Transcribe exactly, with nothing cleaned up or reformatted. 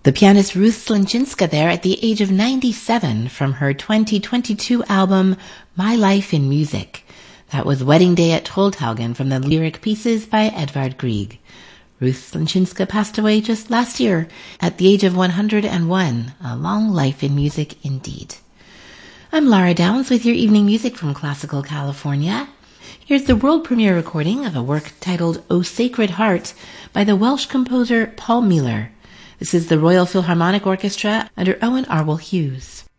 The pianist Ruth Slinchinska there at the age of ninety-seven from her twenty twenty-two album, My Life in Music. That was Wedding Day at Trolltaugen from the lyric pieces by Edvard Grieg. Ruth Slinchinska passed away just last year at the age of one hundred and one. A long life in music indeed. I'm Lara Downs with your evening music from Classical California. Here's the world premiere recording of a work titled O Sacred Heart by the Welsh composer Paul Mueller. This is the Royal Philharmonic Orchestra under Owen Arwell Hughes.